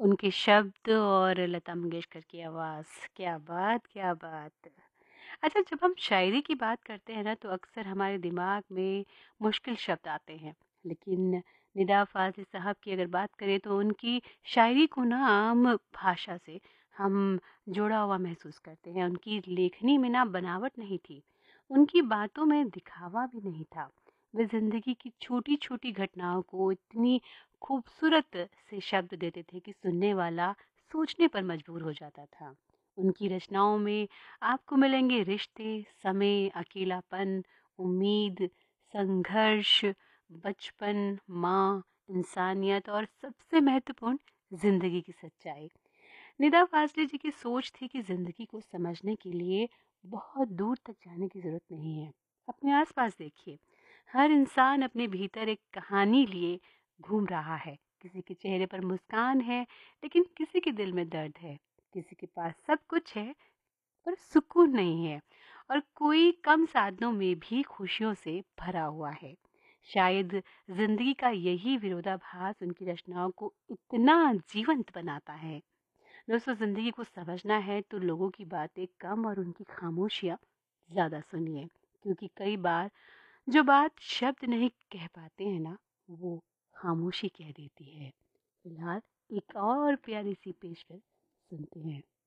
उनके शब्द और लता मंगेशकर की आवाज़, क्या बात, क्या बात! अच्छा, जब हम शायरी की बात करते हैं ना तो अक्सर हमारे दिमाग में मुश्किल शब्द आते हैं, लेकिन निदा फ़ाज़ली साहब की अगर बात करें तो उनकी शायरी को ना आम भाषा से हम जुड़ा हुआ महसूस करते हैं। उनकी लेखनी में ना बनावट नहीं थी, उनकी बातों में दिखावा भी नहीं था। वे ज़िंदगी की छोटी-छोटी घटनाओं को इतनी खूबसूरत से शब्द देते थे कि सुनने वाला सोचने पर मजबूर हो जाता था। उनकी रचनाओं में आपको मिलेंगे रिश्ते, समय, अकेलापन, उम्मीद, संघर्ष, बचपन, माँ, इंसानियत और सबसे महत्वपूर्ण जिंदगी की सच्चाई। निदा फाजली जी की सोच थी कि जिंदगी को समझने के लिए बहुत दूर तक जाने की जरूरत नहीं है। अपने आसपास देखिए, हर इंसान अपने भीतर एक कहानी लिए घूम रहा है। किसी के चेहरे पर मुस्कान है, लेकिन किसी के दिल में दर्द है। किसी के पास सब कुछ है पर सुकून नहीं है, और कोई कम साधनों में भी खुशियों से भरा हुआ है। शायद जिंदगी का यही विरोधाभास उनकी रचनाओं को इतना जीवंत बनाता है। दोस्तों, जिंदगी को समझना है तो लोगों की बातें कम और उनकी खामोशियाँ ज़्यादा सुनिए, क्योंकि कई बार जो बात शब्द नहीं कह पाते हैं ना, वो खामोशी कह देती है। फिलहाल एक और प्यारी सी पेशकश सुनते हैं।